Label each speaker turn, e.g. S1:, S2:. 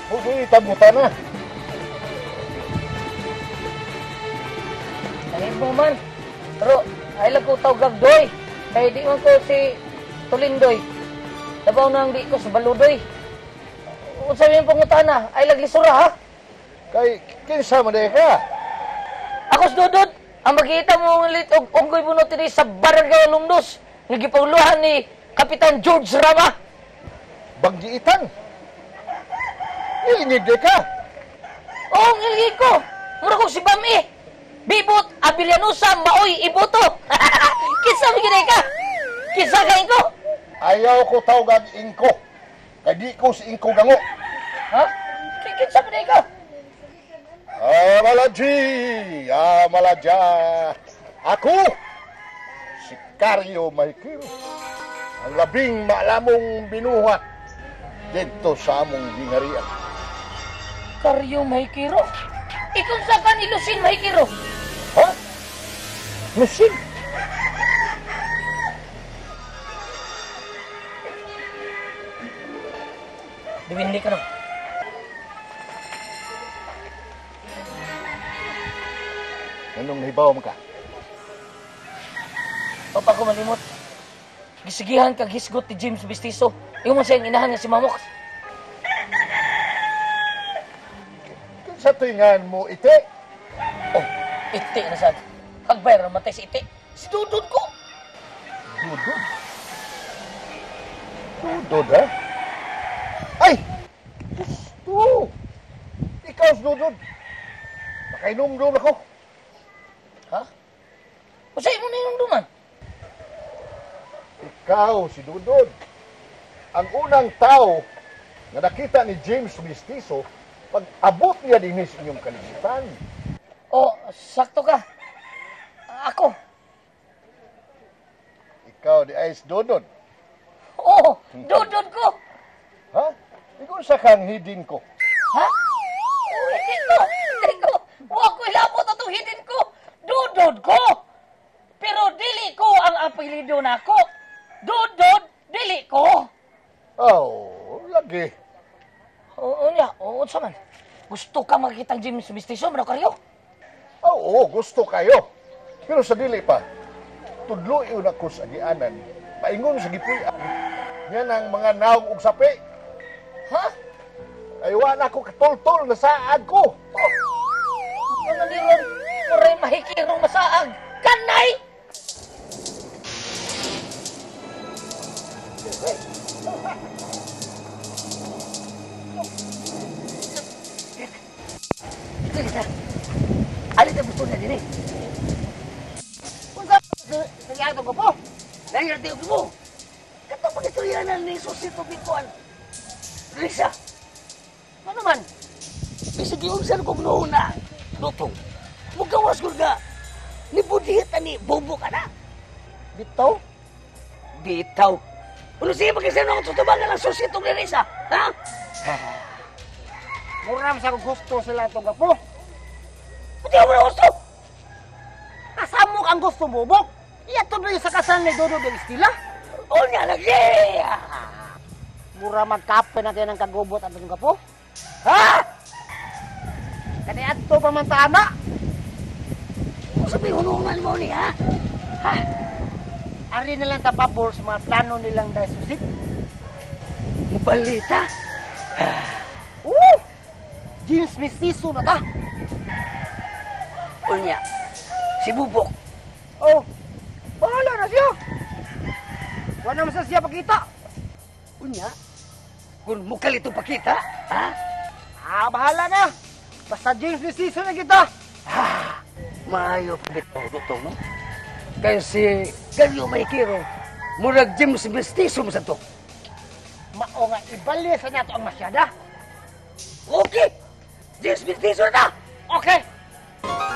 S1: Huwag itabutan na.
S2: Ay mo man. Pero, ay lang ko tawag doy. Kaya di man ko si Tulindoy. Labaw na ang di ko sa Baludoy. Kung sabihin pangutana, ay laglisura ha?
S1: Kay, kinsa man day ka?
S2: Ako si Dudod, ang magkita mo ng lit og unggoy bunot ni sa Barangay Lumdos. Nagipangluhan ni Kapitan George Rama.
S1: Bagdiitan. Ilingid day ka.
S2: Oo, ngiligi ko. Mura ko si Bami. Bibot, Abilianusa, Maoy, Iboto. Kinsa magkinay ka? Kinsa kain ko?
S1: Ayaw ko tawag ingko. Kay di ko si ingko gango.
S2: Ha? Kinsa magkinay ka?
S1: Malaji! Malaja! Ako! Si Karyo Mahikiro. Ang labing maalamong binuhat dito sa among gingharian.
S2: Karyo Mahikiro? Ikong sa ka ni Lucin Mahikiro?
S1: Ha? Lucin?
S2: Diwindi ka na.
S1: Anong nahibaw mo ka?
S2: Papa ko malimot. Gisigihan kag hisgot ni James Bistiso. Yung mo siyang inahan nga si Mamok.
S1: Sa tuingan mo, ite?
S2: Oh, iti na sad. Hagbayar na matay si iti. Si Dudod ko.
S1: Dudod? Dudod, ha? Ay! Gusto! Ikaw si Dudod. Nakainom-dum ako.
S2: Ha? Usay mo na yung duman.
S1: Ikaw si Dudod. Ang unang tao na nakita ni James Mestizo pag abot niya din sa inyong kalibutan.
S2: Oh, sakto ka. Ako.
S1: Ikaw di Ice Dudod.
S2: Oh, Dudod ko.
S1: Ha? Ikaw sa kang hidin ko.
S2: Ha? Oh, hidin ko. Hidin ko. Huwag ko ilapot na itong hidin ko. Dudod ko. Pero dili ko ang apelido na ko. Dudod, dili ko.
S1: Oh, lagi.
S2: Oo niya, oo sa man. Gusto ka makikita ang James Mistiso, mano karyo?
S1: Oo, gusto kayo. Pero sa dili pa, tudlo yun ako sa gianan. Paingon sa gipuyan. Yan ang mga naong ug sapi.
S2: Ha?
S1: Aywa na ako katol-tol na saad ko.
S2: Ano niron? Muray mahikirong masaag. Kanay! Ito kita. Alit ang gusto na din eh. Kung saan nangyari ko po? Nangyari ko po? Kato pag-istoryanan ni Susito Bikuan. Lisa, ano man? Bisag yung saan kong noon na, Lutong, mugawas ko na, ni Budihit ni Bobo ka na. Bitaw? Bitaw? Ano siya magkasano ang tutubangan ng Susito ni Lisa? Ha?
S3: Muram sa gusto sila itong gapo.
S2: Pati ako na gusto.
S3: Kasamok ang gusto mo, Bok. Iyato na yung sa kasal ni Dodo de Estila.
S2: O nga lagi!
S3: Mura magkape natin ang kagubot at itong gapo.
S2: Ha?
S3: Kani ato pa man ta, ana.
S2: Kung sabi hunungan mo ni, ha? Ha?
S3: Ari nilang tapabor sa mga plano nilang dasusit.
S2: Mubalita?
S3: James Mestizo na ta.
S2: O nga, si Bubok.
S3: Oh, bahala na siya. Wala naman sa siya pakita.
S2: Unya, kung mukha ito pakita, ha?
S3: Bahala na. Basta James Mestizo na kita.
S2: Maayo pa ito, no? Kaya si Galio Maikiro, murag James Mestizo mo sa to.
S3: Mao nga ibalis na nato ang masyada.
S2: Okay! James Mestizo na ta!
S3: Okay.